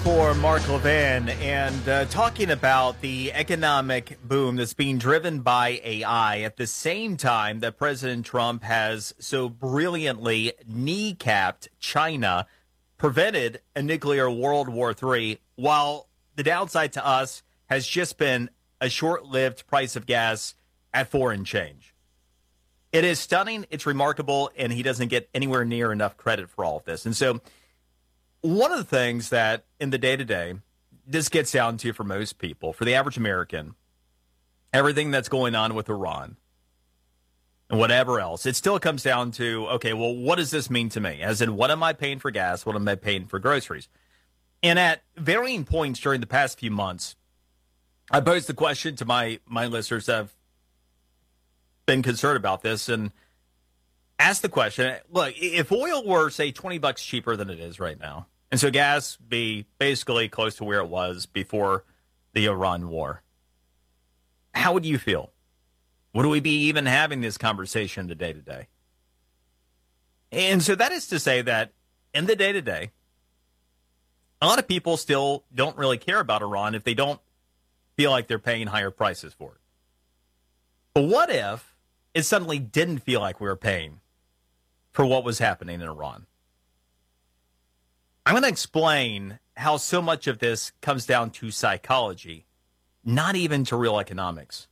for Mark Levin and talking about the economic boom that's being driven by AI at the same time that President Trump has so brilliantly kneecapped China, prevented a nuclear World War III, while the downside to us has just been a short-lived price of gas at $4 and change. It is stunning, it's remarkable, and he doesn't get anywhere near enough credit for all of this. And so one of the things that in the day-to-day, this gets down to for most people, for the average American, everything that's going on with Iran and whatever else, it still comes down to, okay, well, what does this mean to me? As in, what am I paying for gas? What am I paying for groceries? And at varying points during the past few months, I posed the question to my listeners that have been concerned about this and asked the question, look, if oil were, say, $20 cheaper than it is right now, and so gas be basically close to where it was before the Iran war, how would you feel? Would we be even having this conversation the day-to-day? And so that is to say that in the day-to-day, a lot of people still don't really care about Iran if they don't feel like they're paying higher prices for it. But what if it suddenly didn't feel like we were paying for what was happening in Iran? I'm going to explain how so much of this comes down to psychology, not even to real economics.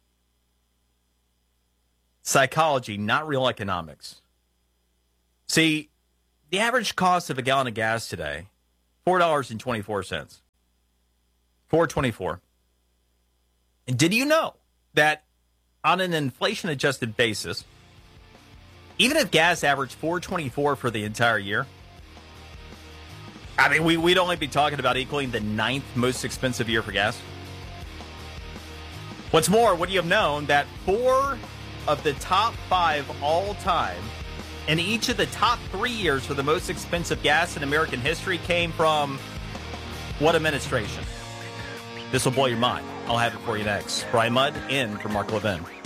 Psychology, not real economics. See, the average cost of a gallon of gas today, $4.24. $4.24. And did you know that on an inflation-adjusted basis, even if gas averaged $4.24 for the entire year, I mean, we'd only be talking about equaling the 9th most expensive year for gas. What's more, would you have known that 4 of the top 5 all-time and each of the top 3 years for the most expensive gas in American history came from what administration? This will blow your mind. I'll have it for you next. Brian Mudd in for Mark Levin.